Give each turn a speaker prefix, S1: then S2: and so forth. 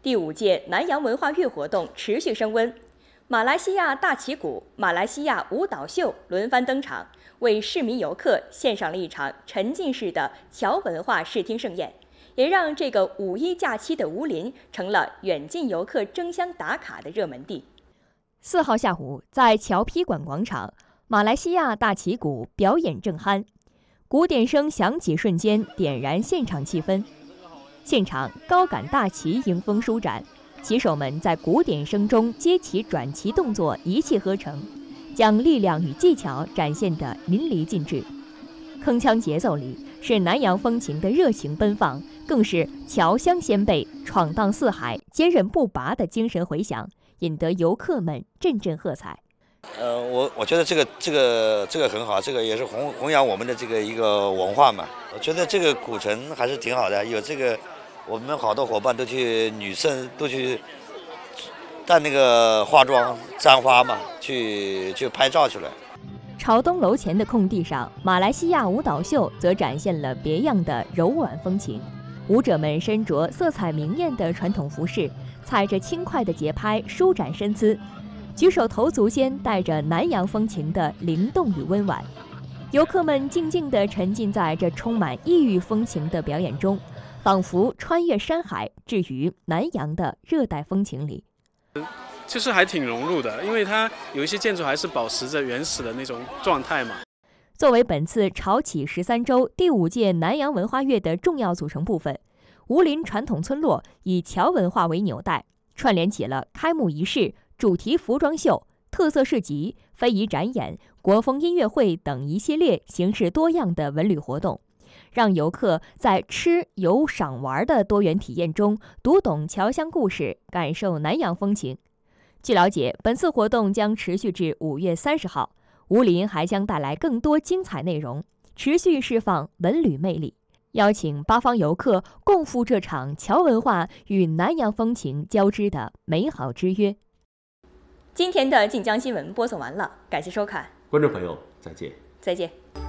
S1: 第5届南洋文化月活动持续升温，马来西亚大旗鼓、马来西亚舞蹈秀轮番登场，为市民游客献上了一场沉浸式的侨文化视听盛宴，也让这个五一假期的吴林成了远近游客争相打卡的热门地。4号下午，在侨批馆广场，马来西亚大旗鼓表演正酣，鼓点声响起瞬间点燃现场气氛。现场高杆大旗迎风舒展，旗手们在鼓点声中接旗转旗动作一气呵成，将力量与技巧展现得淋漓尽致。铿锵节奏里是南洋风情的热情奔放，更是侨乡先辈闯荡四海、坚韧不拔的精神回响，引得游客们阵阵喝彩。
S2: 我觉得这个很好，这个也是弘扬我们的这个一个文化嘛。我觉得这个古城还是挺好的，有这个。我们好多伙伴女生都去带那个化妆簪花嘛，去拍照去了。
S1: 朝东楼前的空地上，马来西亚舞蹈秀则展现了别样的柔婉风情。舞者们身着色彩明艳的传统服饰，踩着轻快的节拍舒展身姿，举手投足间带着南洋风情的灵动与温婉。游客们静静地沉浸在这充满异域风情的表演中，仿佛穿越山海，置于南洋的热带风情里。
S3: 就是还挺融入的，因为它有一些建筑还是保持着原始的那种状态嘛。
S1: 作为本次潮起13周第5届南洋文化月的重要组成部分，吴林传统村落以侨文化为纽带，串联起了开幕仪式、主题服装秀、特色市集、非遗展演、国风音乐会等一系列形式多样的文旅活动，让游客在吃游赏玩的多元体验中读懂侨乡故事，感受南洋风情。据了解，本次活动将持续至5月30号，吴林还将带来更多精彩内容，持续释放文旅魅力，邀请八方游客共赴这场侨文化与南洋风情交织的美好之约。今天的晋江新闻播送完了，感谢收看，
S4: 观众朋友再见。
S1: 再见。